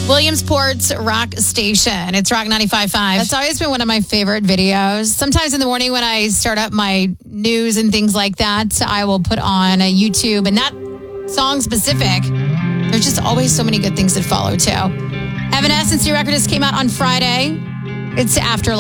Williamsport's rock station. It's Rock 95.5. That's always been one of my favorite videos. Sometimes in the morning when I start up my news and things like that, I will put on a YouTube, and that song specific, there's just always so many good things that follow too. Evanescence new record just came out on Friday. It's Afterlife.